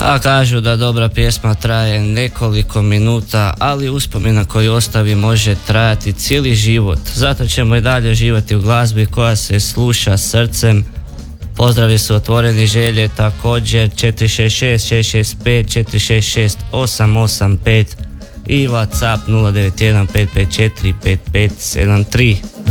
A kažu da dobra pjesma traje nekoliko minuta, ali uspomena koju ostavi može trajati cijeli život. Zato ćemo i dalje živjeti u glazbi koja se sluša srcem. Pozdravi su otvoreni, želje također 466 665 466 885 i WhatsApp 091 554 5573.